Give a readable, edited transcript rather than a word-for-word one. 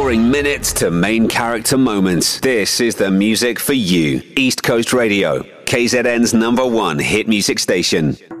scoring minutes to main character moments. This is the music for you. East Coast Radio, KZN's #1 hit music station.